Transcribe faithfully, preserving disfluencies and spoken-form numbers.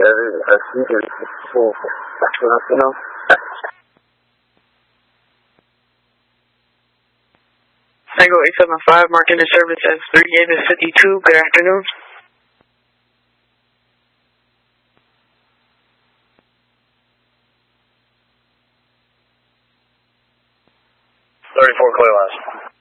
así que good afternoon. Tango eight seven five, marking the service as three Davis fifty-two. Good afternoon. thirty-four clear last.